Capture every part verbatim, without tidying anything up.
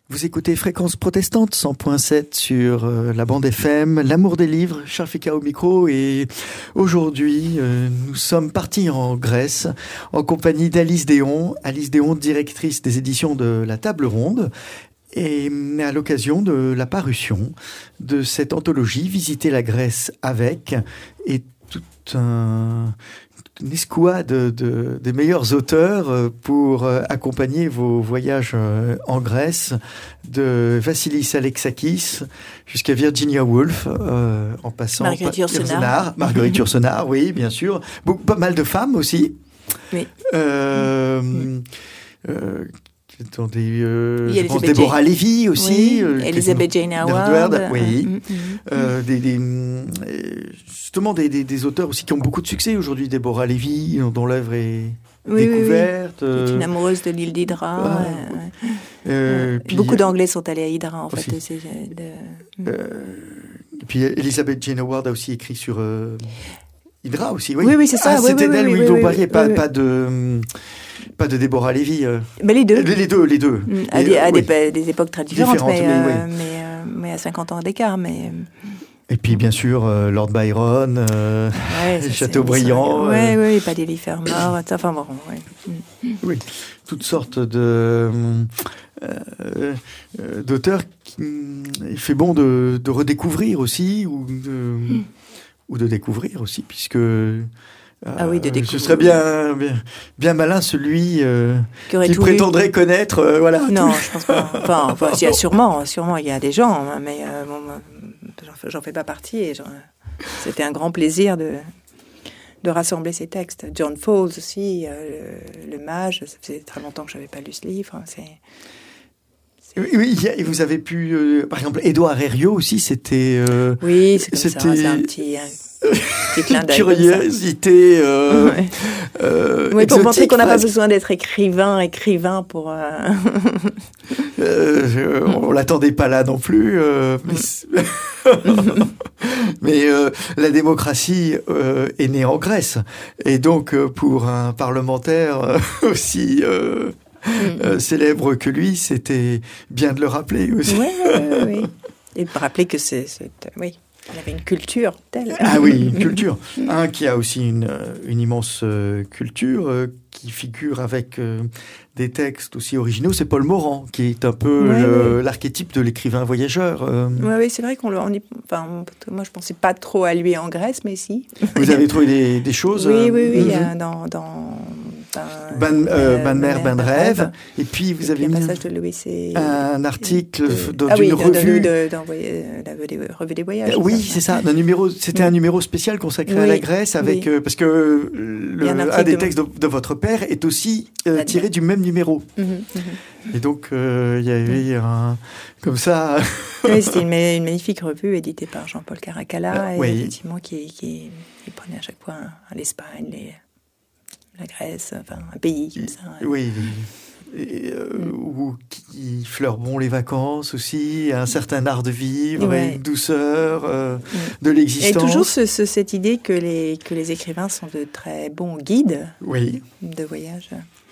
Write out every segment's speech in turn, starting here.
Vous écoutez Fréquence Protestante, cent point sept sur euh, la bande F M, l'amour des livres, Charles Fika au micro, et aujourd'hui euh, nous sommes partis en Grèce en compagnie d'Alice Déon, Alice Déon, directrice des éditions de La Table Ronde, et à l'occasion de la parution de cette anthologie Visiter la Grèce avec, et tout un... une escouade de, de, des meilleurs auteurs pour accompagner vos voyages en Grèce, de Vassilis Alexakis jusqu'à Virginia Woolf, euh, en passant Marguerite Yourcenar. Marguerite Yourcenar, oui, bien sûr. Beaucoup, pas mal de femmes aussi. Oui. Euh, mmh. euh, Attendez, euh, je pense Déborah Lévy aussi. Oui, euh, Elizabeth Jane Howard. Oui. Mm-hmm. Euh, des, des, justement, des, des, des auteurs aussi qui ont beaucoup de succès aujourd'hui. Déborah Lévy, dont l'œuvre est oui, découverte. Oui, oui. Euh, qui est une amoureuse de l'île d'Hydra. Ah, euh, euh, puis, beaucoup d'Anglais sont allés à Hydra, en aussi. fait. C'est, de... euh, et puis, Elizabeth Jane Howard a aussi écrit sur euh, Hydra aussi. Oui, oui, oui c'est ça. Ah, oui, c'était oui, d'elle, oui, oui, oui, dont oui, vous parliez, oui, pas, oui. pas de... Pas de Déborah Lévy. Euh. Mais les deux. Les, les deux, les deux. À, et, des, à oui. des, des époques très différentes, différentes mais, mais, euh, oui. mais, euh, mais à cinquante ans d'écart. Mais... Et puis, bien sûr, euh, Lord Byron, euh, ouais, Chateaubriand. Oui, euh... oui, Paddy Fermor, enfin bon, ouais. Oui, toutes sortes de... Euh, euh, d'auteurs qui, il fait bon de, de redécouvrir aussi, ou de, mm. ou de découvrir aussi, puisque... Ah oui, de découvrir. Ce serait bien, bien, bien malin celui euh, qui, qui prétendrait connaître. Euh, voilà, non, tout. je pense pas. Enfin, enfin il y a sûrement, sûrement, il y a des gens, mais euh, bon, j'en, j'en fais pas partie. Et genre, c'était un grand plaisir de, de rassembler ces textes. John Fowles aussi, euh, le, le Mage. Ça faisait très longtemps que j'avais pas lu ce livre. C'est. c'est... Oui, oui, et vous avez pu, euh, par exemple, Édouard Herriot aussi, c'était. Euh, oui, c'est comme c'était... ça. C'est un petit. Un... curiosité euh, ouais. euh, oui, pour montrer qu'on n'a pas presque. besoin d'être écrivain, écrivain pour... Euh... euh, on l'attendait pas là non plus. Euh, mais mais euh, la démocratie euh, est née en Grèce. Et donc, euh, pour un parlementaire euh, aussi... Euh, mm. euh, célèbre que lui, c'était bien de le rappeler aussi. Oui, oui, oui. oui. Et de rappeler que c'est... c'est oui. Il avait une culture telle. Ah oui, une culture. Un qui a aussi une, une immense euh, culture, euh, qui figure avec euh, des textes aussi originaux, c'est Paul Morand, qui est un peu ouais, le, ouais. l'archétype de l'écrivain voyageur. Euh. Oui, oui, c'est vrai qu'on le... On y, enfin, moi, je ne pensais pas trop à lui en Grèce, mais si. Vous avez trouvé des, des choses Oui, euh, oui, oui, mm-hmm. dans... dans Ben, euh, ben mère, ben rêve. rêve. Et puis, vous et avez puis mis un, passage de Louis, c'est... un article de... dans ah, une oui, revue. De, de, de, la revue des voyages. Euh, oui, c'est ça. Un numéro, c'était oui. un numéro spécial consacré oui. à la Grèce, avec oui. euh, parce que le, un, un des de textes de, de votre père est aussi euh, tiré du même numéro. Mm-hmm, mm-hmm. Et donc, il euh, y avait un... Comme ça... oui, c'était une, une magnifique revue éditée par Jean-Paul Caracalla, euh, et oui. effectivement, qui, qui, qui prenait à chaque fois un, l'Espagne, les... la Grèce, enfin un pays comme ça. Oui, et, euh, mm. où qui fleure bon les vacances aussi, un certain art de vivre, ouais. et une douceur euh, mm. de l'existence. Et toujours ce, ce, cette idée que les, que les écrivains sont de très bons guides oui. de voyage,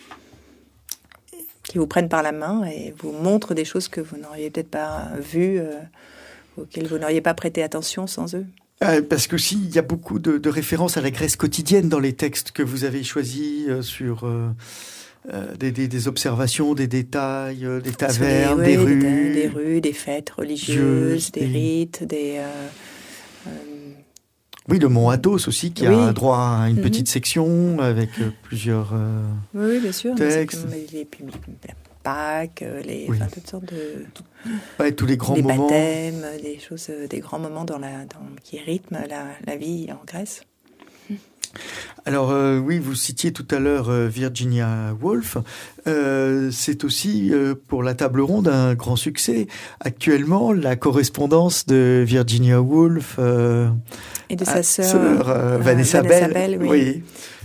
qui vous prennent par la main et vous montrent des choses que vous n'auriez peut-être pas vues, euh, auxquelles vous n'auriez pas prêté attention sans eux. Parce qu'aussi, il y a beaucoup de, de références à la Grèce quotidienne dans les textes que vous avez choisis euh, sur euh, euh, des, des, des observations, des détails, euh, des tavernes, les, des, ouais, rues. Des, des rues, des fêtes religieuses, des, des rites, des... Euh, euh... Oui, le mont Athos aussi, qui oui. a droit à une mm-hmm. petite section avec euh, plusieurs euh, oui, bien sûr, textes. Les publics... Pâques, les, oui. enfin, toutes sortes de... Ouais, tous les grands des moments. Des baptêmes, des choses, des grands moments dans la, dans, qui rythment la, la vie en Grèce. Alors euh, oui, vous citiez tout à l'heure euh, Virginia Woolf. Euh, c'est aussi euh, pour la Table Ronde un grand succès. Actuellement, la correspondance de Virginia Woolf euh, et de sa sœur euh, Vanessa, Vanessa Bell, Bell, oui. oui.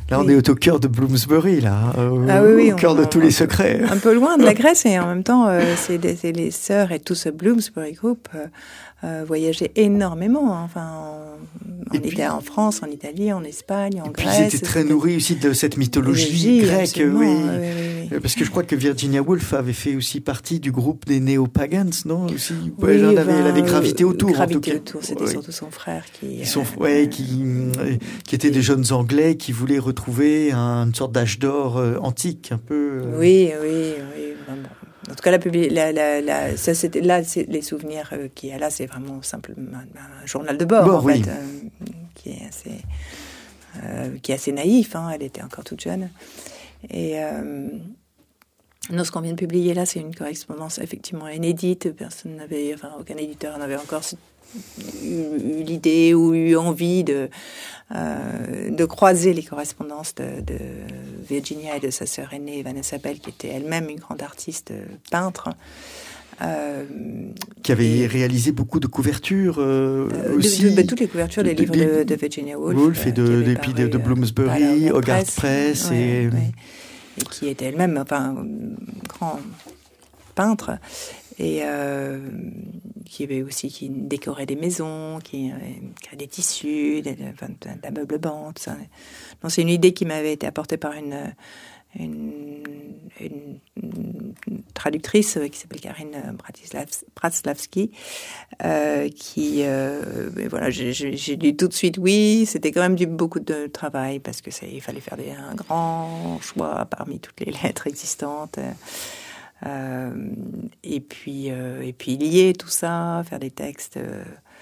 Là, on oui. est au cœur de Bloomsbury, là, euh, ah, oui, oui, au cœur on, de on, tous les secrets. Un peu loin de la Grèce, et en même temps, euh, c'est, des, c'est les sœurs et tout ce Bloomsbury Group euh, euh, voyageaient énormément. Hein. Enfin, on, on était en France, en Italie, en Espagne, en et puis Grèce. Ils étaient très c'était... nourris aussi de cette mythologie Énergie, grecque. Oui. Oui, oui, oui. Parce que je crois que Virginia Woolf avait fait aussi partie du groupe des Néo-Pagans, non aussi. Oui, elle, en ben, avait, elle avait gravité autour. Gravité en tout cas. autour, c'était oui. surtout son frère qui. Qui, sont, euh, ouais, qui, euh, qui étaient des jeunes Anglais qui voulaient retrouver un, une sorte d'âge d'or euh, antique, un peu. Euh... Oui, oui, oui. Bon. En tout cas, la, la, la, la, ça, c'était, là, c'est, les souvenirs euh, qu'il y a là, c'est vraiment simplement un, un journal de bord, bon, en oui. fait, euh, qui est assez, euh, qui est assez naïf. Hein, elle était encore toute jeune. Et euh, non, ce qu'on vient de publier là, c'est une correspondance effectivement inédite. Personne n'avait, enfin, aucun éditeur n'avait encore eu, eu l'idée ou eu envie de, euh, de croiser les correspondances de, de Virginia et de sa sœur aînée Vanessa Bell, qui était elle-même une grande artiste peintre. Euh, qui avait et, réalisé beaucoup de couvertures euh, euh, aussi. De, de, bah, toutes les couvertures des de, livres de, de, de Virginia Woolf. Woolf et de, euh, puis de, de Bloomsbury, Hogarth Press. Press ouais, et... Ouais. et qui était elle-même enfin, un grand peintre. Et euh, qui avait aussi qui décorait des maisons, qui euh, créait des tissus, des, enfin, d'ameublement, tout ça. Donc c'est une idée qui m'avait été apportée par une, une, une, une traductrice qui s'appelle Karine Pratslavski, euh, qui, euh, et voilà, j'ai, j'ai dit tout de suite oui. C'était quand même du beaucoup de travail parce que c'est, il fallait faire des, un grand choix parmi toutes les lettres existantes. Euh, et puis euh, et puis lier tout ça, faire des textes euh,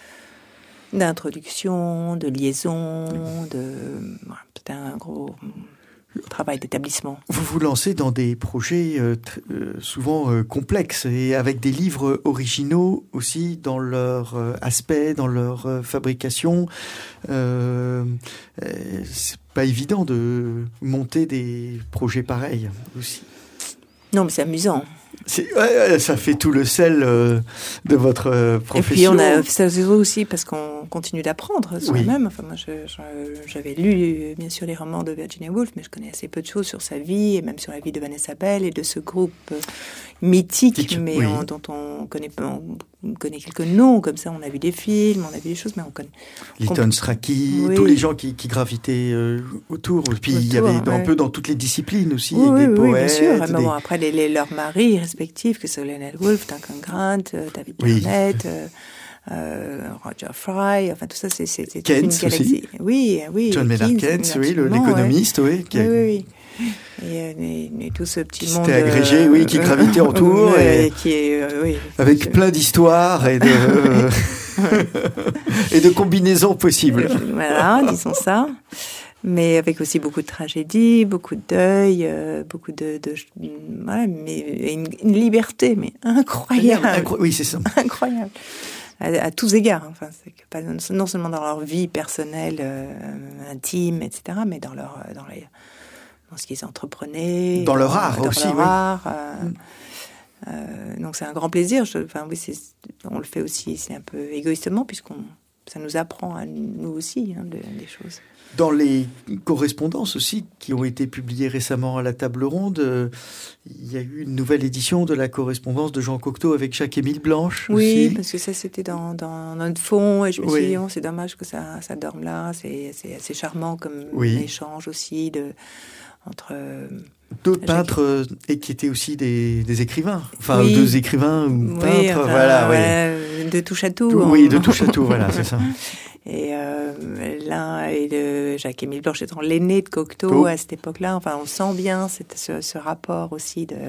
d'introduction, de liaison, de voilà, c'était un gros travail d'établissement. Vous vous lancez dans des projets euh, t- euh, souvent euh, complexes et avec des livres originaux aussi dans leur euh, aspect, dans leur euh, fabrication. Euh, euh, c'est pas évident de monter des projets pareils aussi. Non, mais c'est amusant. C'est, ouais, ça fait tout le sel euh, de votre euh, profession. Et puis on a, c'est aussi parce qu'on continue d'apprendre soi-même. Oui. Enfin, moi, je, je, j'avais lu bien sûr les romans de Virginia Woolf, mais je connais assez peu de choses sur sa vie et même sur la vie de Vanessa Bell et de ce groupe euh, mythique, Tic, mais oui. on, dont on connaît, on connaît quelques noms. Comme ça, on a vu des films, on a vu des choses, mais on connaît. Lytton Strachey, oui. tous les gens qui, qui gravitaient euh, autour. Et puis autour, il y avait ouais. un peu dans toutes les disciplines aussi, oui, avec oui, des oui, poètes. Bien sûr. Des... Mais bon, après les, les, leurs maris respectifs, que sont Leonard Woolf, Duncan Grant, euh, David oui. Burnett, euh, euh, Roger Fry, enfin tout ça, c'est, c'est, c'est Keynes une galaxie. Aussi. Oui, oui. John Maynard Keynes, oui, le, l'économiste, ouais. oui. Qui a... Oui, oui, oui. Et, et, et tout ce petit qui monde. C'était agrégé, euh, oui, qui gravitait autour. Euh, et, et qui est, euh, oui. Avec je... plein d'histoires et de, euh, et de combinaisons possibles. Voilà, disons ça. Mais avec aussi beaucoup de tragédies, beaucoup de deuil, euh, beaucoup de, de voilà, mais une, une liberté, mais incroyable. Incro- oui, c'est ça. Incroyable. À, à tous égards. Enfin, c'est que pas, non seulement dans leur vie personnelle, euh, intime, et cetera, mais dans leur, dans les, dans ce qu'ils entreprenaient. Dans leur art dans aussi, leur oui. art. Euh, mm. euh, donc c'est un grand plaisir. Je, enfin oui, c'est, on le fait aussi, c'est un peu égoïstement puisqu'on, ça nous apprend à nous aussi hein, de, des choses. Dans les correspondances aussi qui ont été publiées récemment à la table ronde, euh, il y a eu une nouvelle édition de la correspondance de Jean Cocteau avec Jacques-Émile Blanche. Oui, aussi. Parce que ça c'était dans, dans notre fond et je me oui. suis dit oh, c'est dommage que ça, ça dorme là. C'est, c'est assez charmant comme oui. échange aussi de, entre... Euh, D'autres Jacques... peintres euh, et qui étaient aussi des, des écrivains. Enfin, oui. deux écrivains ou oui, peintres. Enfin, voilà, ouais, oui. De touche à tout. tout hein. Oui, de touche à tout, voilà, c'est ça. Et euh, l'un et de Jacques-Émile Blanche étant l'aîné de Cocteau oh. à cette époque-là. Enfin, on sent bien cette, ce, ce rapport aussi de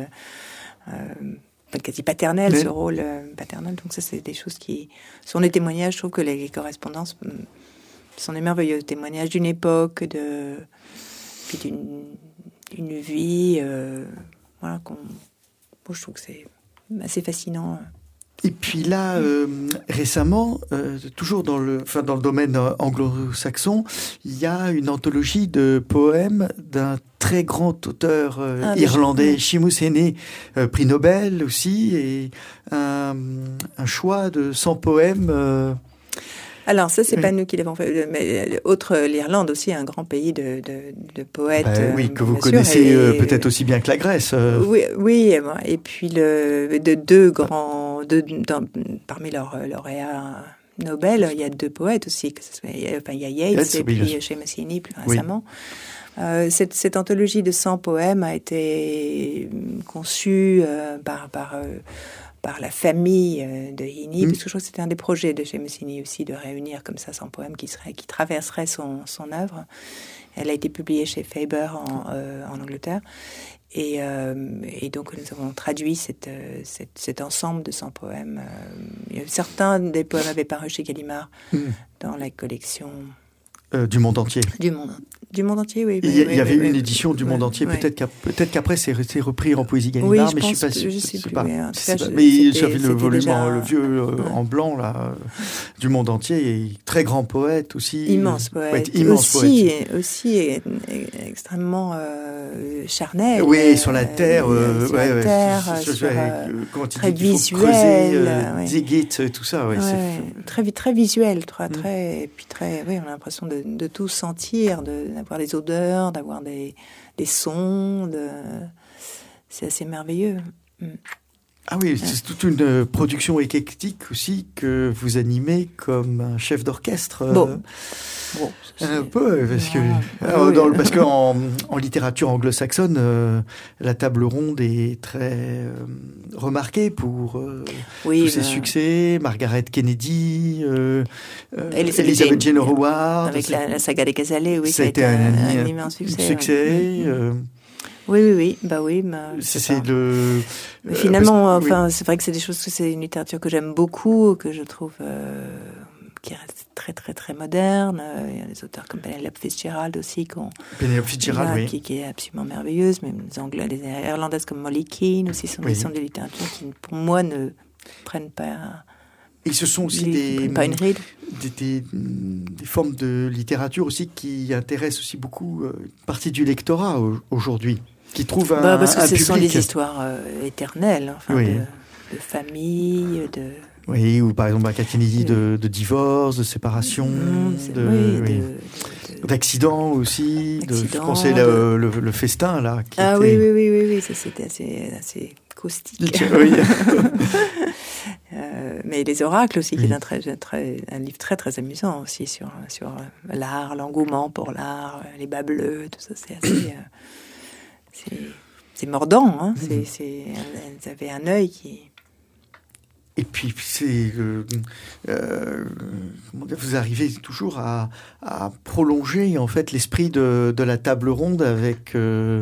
euh, quasi paternel, Mais... ce rôle euh, paternel. Donc ça, c'est des choses qui sont des témoignages. Je trouve que les, les correspondances sont des merveilleux témoignages d'une époque, de puis d'une, d'une vie. Euh, voilà, qu'on, moi, je trouve que c'est assez fascinant. Et puis là, euh, récemment, euh, toujours dans le, enfin dans le domaine anglo-saxon, il y a une anthologie de poèmes d'un très grand auteur euh, ah, irlandais, Seamus Heaney, euh, prix Nobel aussi, et un, un choix de cent poèmes. Euh, Alors ça, c'est oui. pas nous qui l'avons fait, mais autre l'Irlande aussi, un grand pays de, de, de poètes. Ben, oui, que vous sûr, connaissez et, peut-être aussi bien que la Grèce. Euh. Oui, oui, et puis le, de deux grands, de, dans, parmi leurs lauréats Nobel, il y a deux poètes aussi. Que ce soit, enfin, il y a Yeats yes, et oui, puis Seamus Heaney plus récemment. Oui. Euh, cette, cette anthologie de cent poèmes a été conçue euh, par par euh, par la famille de Heaney, mmh. parce que je crois que c'était un des projets de Seamus Heaney aussi, de réunir comme ça cent poèmes qui, seraient, qui traverseraient son, son œuvre. Elle a été publiée chez Faber en, euh, en Angleterre. Et, euh, et donc, nous avons traduit cette, cette, cet ensemble de cent poèmes. Euh, certains des poèmes avaient paru chez Gallimard mmh. dans la collection... Euh, du monde entier. Du monde, du monde entier, oui. Il y, oui, il y avait oui, une oui, édition du monde oui, essier. oui. Peut-être, qu'à, peut-être qu'après, c'est, c'est repris en poésie Gallimard, oui, je mais pense, je suis pas sûr. Je sais plus. Pas, Mais, en tout cas, je, mais j'avais le volume, déjà... en, le vieux euh, ouais. en blanc là, du monde entier. Et très grand poète aussi. Immense poète. poète immense aussi, poète. aussi est, est extrêmement euh, charnel. Oui, sur la terre. Euh, sur ouais, la ouais, terre, sur, sur, euh, euh, très visuel. Creuser, euh, ouais. Zigit, tout ça. Ouais, ouais, c'est... Très, très visuel, très, très, et puis très, oui, on a l'impression de, de tout sentir, de, d'avoir des odeurs, d'avoir des, des sons. De... C'est assez merveilleux. Mm. Ah oui, c'est toute une production éclectique aussi que vous animez comme un chef d'orchestre. Bon. Bon, un peu, parce que ah, oui. dans, parce qu'en en littérature anglo-saxonne, euh, la table ronde est très euh, remarquée pour euh, oui, tous ses ben... succès. Margaret Kennedy, euh, Elizabeth Jane Howard, avec la, la saga des Casalets, oui, ça a été un, un, un immense succès. succès ouais. euh, Oui, oui, oui, bah oui. Bah, c'est, c'est le. Mais finalement, euh, enfin, oui. c'est vrai que c'est des choses que c'est une littérature que j'aime beaucoup, que je trouve euh, qui reste très, très, très moderne. Il y a des auteurs comme Penelope Fitzgerald aussi, qu'on, Penelope Fitzgerald, là, oui, qui, qui est absolument merveilleuse. Mais les Anglais, les Irlandaises comme Molly Keane aussi sont oui. des centres de littérature qui, pour moi, ne prennent pas. Et ce sont aussi des, pas une ride. Des, des, des formes de littérature aussi qui intéressent aussi beaucoup euh, une partie du lectorat aujourd'hui. Qui trouve un, bah parce que un ce public. sont des histoires euh, éternelles, enfin, oui. de, de famille, de... Oui, ou par exemple, Margaret Kennedy de, de divorce, de séparation, mmh, de, oui, oui. de, de, d'accident aussi. Accident, de, je pensais de... le, le, le festin, là. Qui ah était... oui, oui, oui, oui, oui, ça c'était assez, assez caustique. Oui. euh, mais les oracles aussi, oui. qui est un, très, très, un livre très, très amusant aussi sur, sur l'art, l'engouement pour l'art, les bas bleus, tout ça, c'est assez... Euh, C'est, c'est mordant, hein. c'est, c'est, elles avaient un œil qui... Et puis, c'est, euh, euh, comment dire, vous arrivez toujours à, à prolonger en fait l'esprit de, de la table ronde avec euh,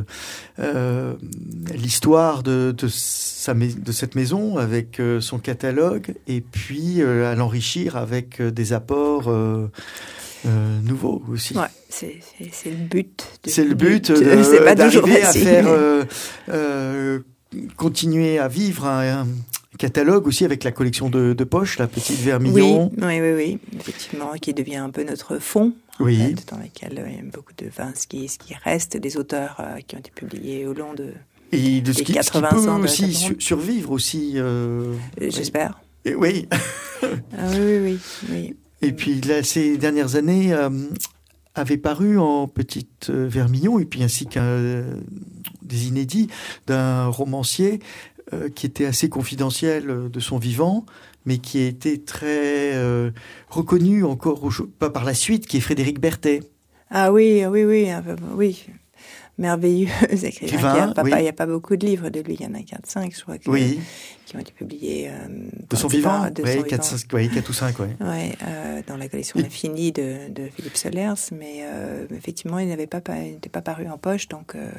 euh, l'histoire de, de, sa, de cette maison, avec euh, son catalogue, et puis euh, à l'enrichir avec euh, des apports euh, euh, nouveaux aussi. Ouais, c'est, c'est, c'est le but. De, c'est le but, but de, c'est pas d'arriver à facile. faire euh, euh, continuer à vivre un, un catalogue aussi avec la collection de, de poche, la petite Vermillon. Oui, oui, oui, oui, effectivement, qui devient un peu notre fond, oui. en fait, dans lequel euh, il y a beaucoup de, enfin, ce qui, ce qui reste des auteurs euh, qui ont été publiés au long de et de ce qui, quatre-vingts ce qui peut ans aussi su- survivre aussi. Euh, J'espère. Oui. Et, oui. ah, oui, oui, oui. Et puis là, ces dernières années euh, avaient paru en petite euh, Vermillon et puis ainsi qu'un euh, des inédits d'un romancier. Euh, qui était assez confidentiel euh, de son vivant, mais qui a été très euh, reconnu encore au, pas par la suite, qui est Frédéric Berthet. Ah oui, oui, oui, euh, oui, merveilleux écrivain. Il n'y a, oui. a pas beaucoup de livres de lui, il y en a quatre cinq, je crois, que, oui. qui ont été publiés. Euh, de son vivant, oui, quatre ou cinq, oui. Ouais, euh, dans la collection Et... Infinie de, de Philippe Solers, mais euh, effectivement, il n'avait pas, il n'était pas paru en poche, donc... Euh,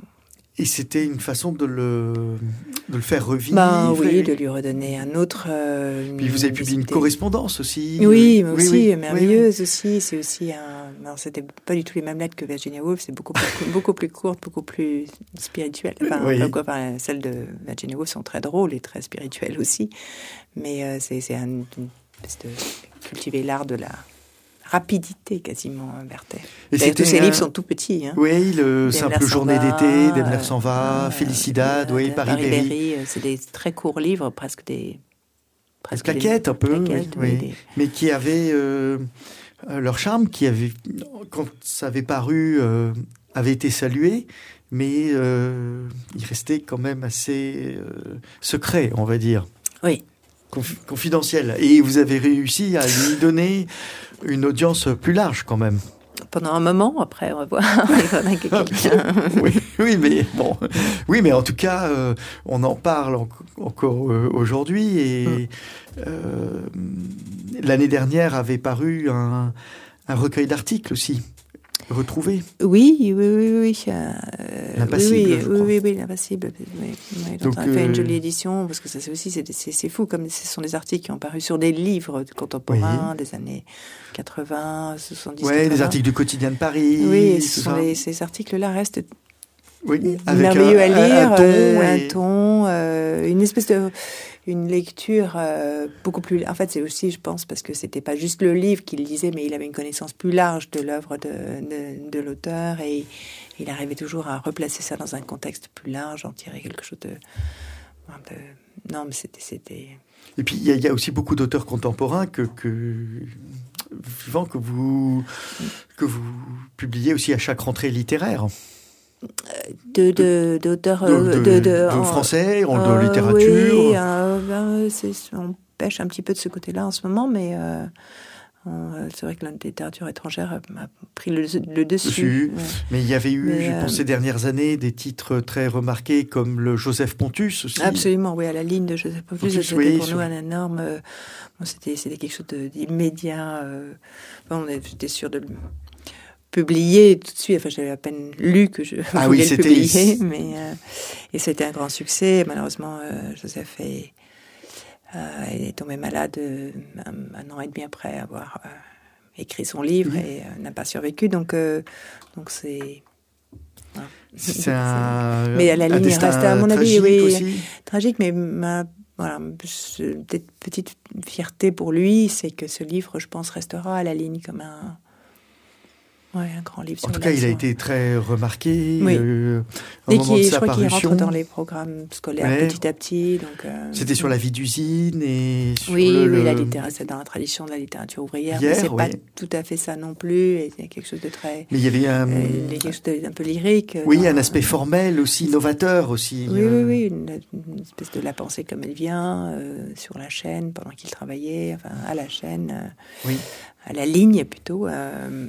Et c'était une façon de le, de le faire revivre. Ben, oui, et... de lui redonner un autre... Euh, Puis vous avez publié une correspondance aussi. Oui, mais aussi, oui, oui. merveilleuse oui, oui. aussi. C'est aussi un... Alors, c'était pas du tout les mêmes lettres que Virginia Woolf, c'est beaucoup plus, beaucoup plus courte, beaucoup plus spirituelle. Enfin, oui. quoi, enfin, celles de Virginia Woolf sont très drôles et très spirituelles aussi. Mais euh, c'est, c'est un, une espèce de cultiver l'art de la... rapidité quasiment, Berthet. Et tous ces livres sont tout petits. Hein. Oui, le Simple Journée va, d'été, Daimler s'en va, euh, Felicidad, euh, oui, Paris-Berry. C'est des très courts livres, presque des presque claquettes des, un peu, claquettes, oui, oui, oui. Des... mais qui avaient euh, leur charme, qui avait, quand ça avait paru, euh, avait été salué, mais euh, il restait quand même assez euh, secret, on va dire. Oui. Conf- confidentiel. Et vous avez réussi à lui donner une audience plus large quand même. Pendant un moment, après, on va voir. Il faudrait que quelqu'un... oui, oui, mais bon, oui, mais en tout cas, euh, on en parle en- encore euh, aujourd'hui. Et euh, l'année dernière avait paru un, un recueil d'articles aussi, retrouvé. Oui, oui, oui, oui. Euh, L'Impassible, oui, oui, je oui, crois. oui, oui, l'Impassible. Oui, oui, Donc, on a fait euh, une jolie édition, parce que ça, c'est aussi, c'est, c'est, c'est fou, comme ce sont des articles qui ont paru sur des livres contemporains Oui. des années quatre-vingts, soixante-dix, Ouais, quatre-vingts. des articles du quotidien de Paris. Oui, et tout ce sont ça. les, ces articles-là restent Oui, avec merveilleux un, à lire, un, un ton, euh, et... un ton euh, une espèce de, une lecture euh, beaucoup plus. En fait, c'est aussi, je pense, parce que c'était pas juste le livre qu'il lisait, mais il avait une connaissance plus large de l'œuvre de, de, de l'auteur, et il arrivait toujours à replacer ça dans un contexte plus large, en tirer quelque chose de. de non, mais c'était, c'était. Et puis il y, y a aussi beaucoup d'auteurs contemporains que, que vivant que vous que vous publiez aussi à chaque rentrée littéraire. De, de, d'auteurs de, de, de, de, de en, français, en, euh, de littérature. Oui, euh, ben, c'est, on pêche un petit peu de ce côté-là en ce moment, mais euh, on, c'est vrai que la littérature étrangère a pris le, le dessus. dessus. Ouais. Mais il y avait eu, mais, je euh, pense, ces dernières années, des titres très remarqués comme le Joseph Pontus aussi. Absolument, oui, à la ligne de Joseph Pontus, Pontus, c'était oui, pour sur... nous un énorme. Euh, bon, c'était, c'était quelque chose de, d'immédiat. Euh, bon, on était sûr de le publier tout de suite. Enfin, j'avais à peine lu que je ah voulais oui, le c'était... publier, mais euh, et c'était un grand succès. Malheureusement, euh, Joseph est, euh, est tombé malade euh, un, un an et demi après avoir euh, écrit son livre, mmh. et euh, n'a pas survécu. Donc, euh, donc c'est. Voilà. C'est un. Mais à la ligne reste, à mon avis, oui, aussi. Tragique, mais ma. Voilà, peut-être petite fierté pour lui, c'est que ce livre, je pense, restera à la ligne comme un. Ouais, un grand livre. En tout cas, il a été très remarqué. Oui. Euh, et qui, je crois parution. qu'il rentre dans les programmes scolaires ouais. petit à petit. Donc, euh, c'était sur la vie d'usine et sur oui, le, oui, le... la littérature, c'est dans la tradition de la littérature ouvrière. Hier, mais c'est oui. pas tout à fait ça non plus. Et c'est quelque chose de très. Mais il y avait un. Euh, quelque chose d'un peu lyrique. Oui, dans, un aspect formel aussi, novateur aussi. Oui, euh... oui, oui, une, une espèce de la pensée comme elle vient euh, sur la chaîne pendant qu'il travaillait, enfin à la chaîne. Euh, oui. À la ligne plutôt, euh,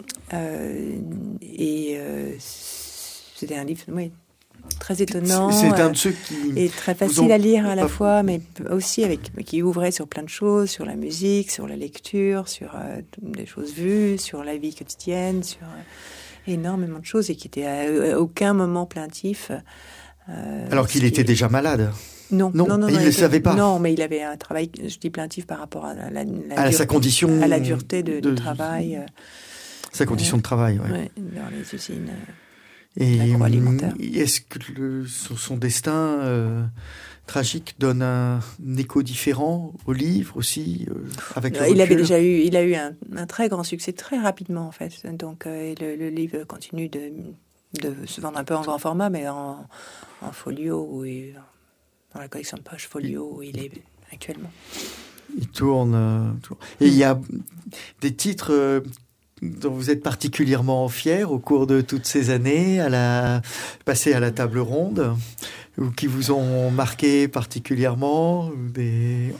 euh, et euh, c'était un livre, oui, très étonnant. C'est, c'est un de ceux qui et très facile à lire à la fois, mais aussi avec qui ouvrait sur plein de choses, sur la musique, sur la lecture, sur euh, des choses vues, sur la vie quotidienne, sur euh, énormément de choses, et qui était à, à aucun moment plaintif. Euh, Alors qu'il était déjà malade. Non, non, non, non, il ne le savait pas. Non, mais il avait un travail, je dis plaintif par rapport à la, la, la à dure, sa condition, à la dureté de, de, de travail. Euh, sa condition euh, de travail, oui. Ouais, dans les usines euh, et agroalimentaires. Est-ce que le, son, son destin euh, tragique donne un, un écho différent au livre aussi, euh, avec le Il recul. avait déjà eu, il a eu un, un très grand succès très rapidement en fait. Donc euh, le, le livre continue de, de se vendre un peu en grand format, mais en, en folio et dans la collection de poche folio où il est actuellement. Il tourne. Euh, tourne. Et il y a des titres euh, dont vous êtes particulièrement fiers au cours de toutes ces années, à la, passées à la table ronde, ou qui vous ont marqué particulièrement des...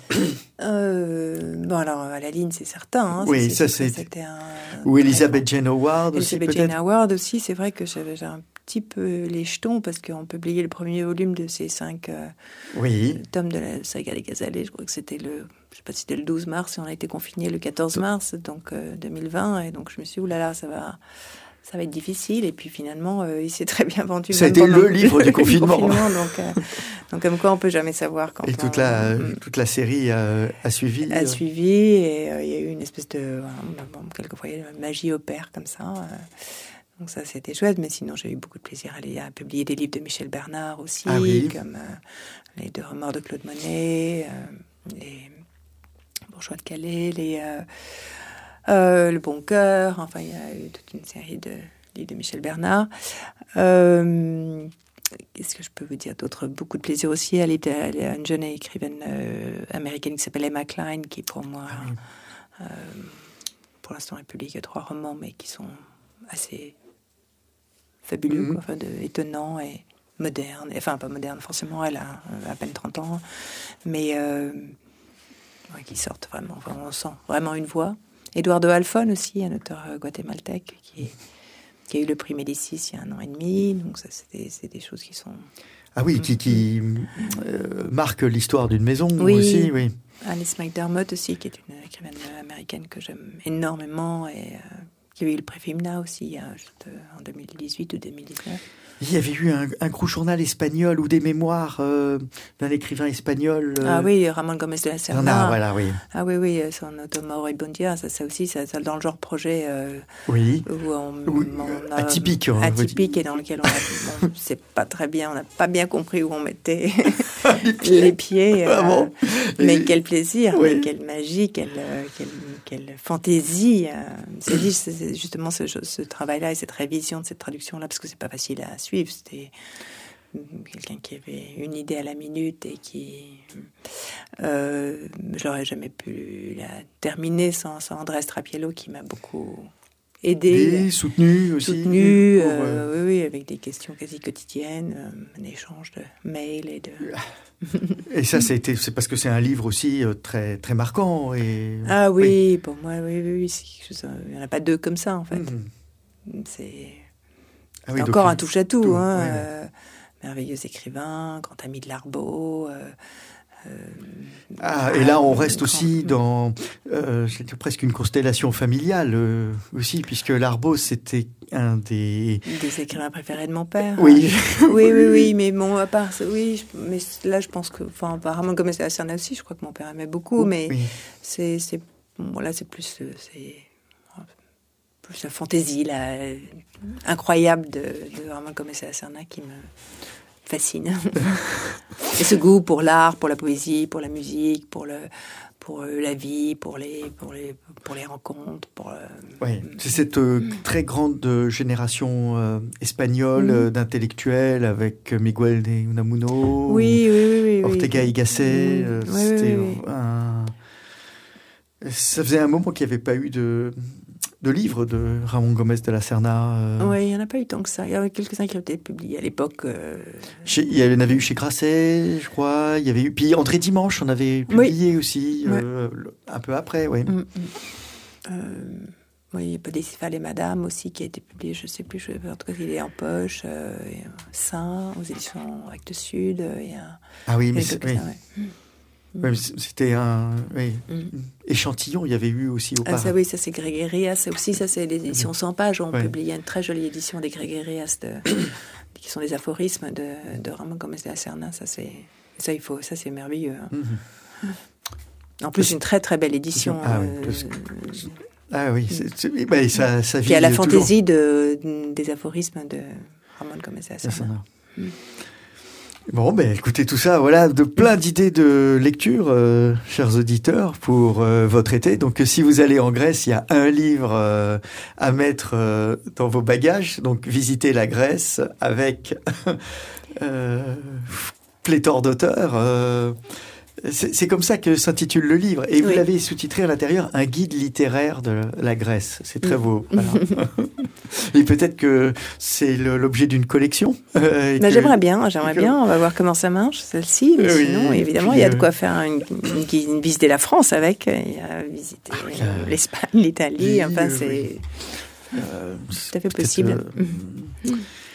euh, Bon, alors, à la ligne, c'est certain. Hein, oui, ça, c'est... ça c'était un... Ou Elizabeth Jane Howard aussi, Elizabeth peut-être. Jane Howard aussi, c'est vrai que j'avais un petit peu les jetons, parce qu'on publiait le premier volume de ces cinq euh, oui. tomes de la saga des Gazelles. Je crois que c'était le, je sais pas si c'était le douze mars, et on a été confinés le quatorze mars, donc euh, deux mille vingt, et donc je me suis dit, oulala, ça va, ça va être difficile, et puis finalement, euh, il s'est très bien vendu. Ça a été le livre du confinement. confinement donc, euh, donc comme quoi, on peut jamais savoir quand. Et toute on, la, euh, toute la série a, a suivi. A suivi, et euh, il y a eu une espèce de, voilà, bon, quelquefois, il y a la magie opère comme ça. Euh, Donc ça, c'était chouette, mais sinon, j'ai eu beaucoup de plaisir à, aller, à publier des livres de Michel Bernard aussi, ah oui. comme euh, Les Deux Remords de Claude Monet, euh, Les Bourgeois de Calais, les, euh, euh, Le Bon Cœur, enfin, il y a eu toute une série de livres de Michel Bernard. Euh, qu'est-ce que je peux vous dire d'autre? Beaucoup de plaisir aussi. Elle était, elle est une jeune écrivaine euh, américaine qui s'appelle Emma Klein, qui pour moi, ah oui. euh, pour l'instant, elle publie que trois romans, mais qui sont assez fabuleux, mm-hmm. quoi, enfin, de, étonnants et modernes. Enfin, pas modernes forcément, elle a à peine trente ans, mais euh, ouais, qui sortent vraiment, vraiment, on sent vraiment une voix. Eduardo Halfon aussi, un auteur guatémaltèque qui, qui a eu le prix Médicis il y a un an et demi. Donc ça, c'est des, c'est des choses qui sont... Ah oui, qui, qui euh, marquent l'histoire d'une maison oui. aussi. Oui. Alice McDermott aussi, qui est une écrivaine américaine que j'aime énormément et euh, qui a eu le prix Femina aussi il y a, juste, euh, en deux mille dix-huit ou deux mille dix-neuf. Il y avait eu un, un gros journal espagnol ou des mémoires euh, d'un écrivain espagnol. Euh... Ah oui, Ramon Gomez de la Serna. Ah, voilà, oui. Ah oui, oui, son Automao et Bondia, ça, ça aussi, ça, ça dans le genre projet euh, oui. où on, oui. on a, atypique. Hein, atypique et dans lequel on a, bon, c'est pas très bien, on n'a pas bien compris où on mettait les pieds. Les pieds euh, ah bon mais et... quel plaisir, oui. mais quelle magie, quelle, quelle, quelle fantaisie. Euh, c'est, c'est justement ce, ce travail-là et cette révision de cette traduction-là, parce que c'est pas facile à suivre. C'était quelqu'un qui avait une idée à la minute et qui... Euh, je n'aurais jamais pu la terminer sans, sans Andrés Trapiello, qui m'a beaucoup aidé. Et soutenu aussi. Soutenu, pour, euh, euh... oui, oui, avec des questions quasi quotidiennes, euh, un échange de mails et de... Et ça, c'était, c'est parce que c'est un livre aussi euh, très, très marquant. Et... Ah oui, oui, pour moi, oui, oui, oui c'est quelque chose, il n'y en a pas deux comme ça, en fait. Mm-hmm. C'est, ah oui, c'est encore donc, un touche-à-tout. Tout, hein, ouais, euh, merveilleux écrivain, grand ami de Larbeau. Euh, euh, ah, et là, on reste grand... aussi dans euh, c'était presque une constellation familiale euh, aussi, puisque Larbeau, c'était un des... Des écrivains préférés de mon père. Oui. Hein. oui, oui, oui, mais bon, à part ça, oui, je, mais là, je pense que, enfin, apparemment, comme c'est la Serna aussi, je crois que mon père aimait beaucoup, mais oui. c'est, c'est, bon, là, c'est plus, c'est, plus la fantaisie, là, incroyable de, de Ramon Gomez de la Serna qui me fascine. Et ce goût pour l'art, pour la poésie, pour la musique, pour le... pour la vie, pour les, pour les, pour les rencontres. Pour, euh... Oui, c'est cette euh, très grande génération euh, espagnole mmh. d'intellectuels avec Miguel de Unamuno, oui, oui, oui, oui, Ortega oui. y Gasset. Mmh. Euh, oui, c'était oui, oui. un... Ça faisait un moment qu'il n'y avait pas eu de, de livre de Ramon Gomez de la Serna. Euh... Oui, il n'y en a pas eu tant que ça. Il y en a quelques-uns qui ont été publiés à l'époque. Euh... Chez, il y en avait eu chez Grasset, je crois. Il y avait eu, puis André Dimanche, on avait publié oui. aussi, ouais. euh, un peu après. Oui, mmh, mmh. Euh, oui, Podéciphale et Madame aussi, qui a été publié, je ne sais plus, je, en tout cas, il est en poche. Euh, Saint, aux éditions Recte Sud. Il y a, ah oui, il y a mais c'est, oui. Mmh. Ouais, c'était un oui, mm. échantillon, il y avait eu aussi auparavant. Ah ça oui, ça c'est Gregerias, ça aussi, ça c'est l'édition cent pages, on ouais. publie une très jolie édition des Gregerias, de, qui sont des aphorismes de, de Ramon Gomez de la Serna, ça c'est, ça il faut, ça c'est merveilleux. Hein. Mm-hmm. En plus, une très très belle édition. Ah, euh, oui, que... ah oui, c'est, c'est... Bah, ça, ça vit qui a la toujours. fantaisie de, des aphorismes de Ramon Gomez de la Serna. Mm. Bon, ben écoutez tout ça, voilà, de plein d'idées de lecture, euh, chers auditeurs, pour euh, votre été. Donc, si vous allez en Grèce, il y a un livre euh, à mettre euh, dans vos bagages. Donc, visitez la Grèce avec euh, pléthore d'auteurs. Euh, c'est, c'est comme ça que s'intitule le livre. Et vous oui. l'avez sous-titré à l'intérieur, un guide littéraire de la Grèce. C'est très beau. Voilà. Et peut-être que c'est le, l'objet d'une collection. Euh, bah, que, j'aimerais bien, j'aimerais que... bien. On va voir comment ça marche, celle-ci. Mais oui, sinon, évidemment, puis, il y a de quoi faire une, une, une visiter la France avec. Il y a visiter ah, oui, euh, l'Espagne, l'Italie. Oui, enfin, c'est, oui. euh, c'est tout à fait possible. Euh,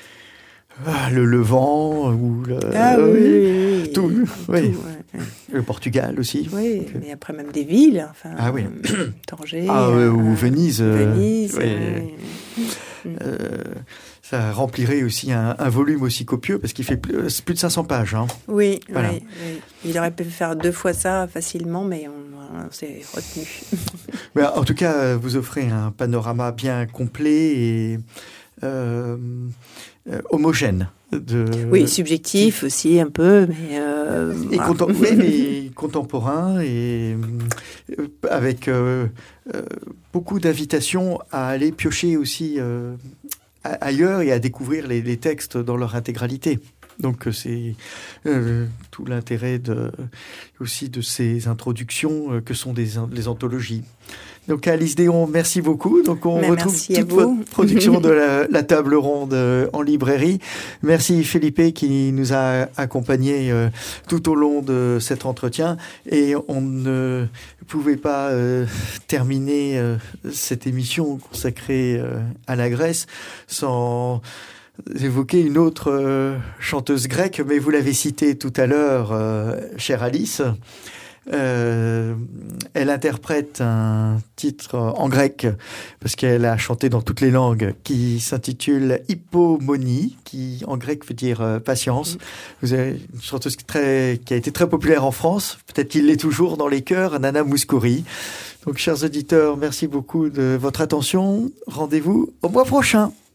ah, le Levant ou le, ah, oui, oui, oui, oui. tout, tout oui. Ouais. Le Portugal aussi. Oui, okay. Mais après même des villes, enfin. Ah oui. Tanger. Ah, euh, ou euh, Venise. Venise. Oui. Oui. Euh, ça remplirait aussi un, un volume aussi copieux parce qu'il fait plus, plus de cinq cents pages. Hein. Oui, voilà. oui, oui. Il aurait pu faire deux fois ça facilement, mais on, on s'est retenu. Mais en tout cas, vous offrez un panorama bien complet et euh, euh, homogène. De... Oui, subjectif aussi un peu, mais... Euh, et voilà. contem- oui, mais contemporain et euh, avec euh, euh, beaucoup d'invitations à aller piocher aussi euh, ailleurs et à découvrir les, les textes dans leur intégralité. Donc c'est euh, tout l'intérêt de, aussi de ces introductions euh, que sont des, les anthologies. Donc Alice Déon, merci beaucoup. Donc on Mais retrouve toute votre production de la, la table ronde euh, en librairie. Merci Felipe qui nous a accompagnés euh, tout au long de cet entretien. Et on ne pouvait pas euh, terminer euh, cette émission consacrée euh, à la Grèce sans évoquer une autre euh, chanteuse grecque, mais vous l'avez citée tout à l'heure, euh, chère Alice. Euh, elle interprète un titre en grec parce qu'elle a chanté dans toutes les langues qui s'intitule Hypomonie, qui en grec veut dire euh, patience. Vous avez une chanteuse très, qui a été très populaire en France, peut-être qu'il l'est toujours dans les chœurs, Nana Mouskouri. Donc chers auditeurs, merci beaucoup de votre attention. Rendez-vous au mois prochain.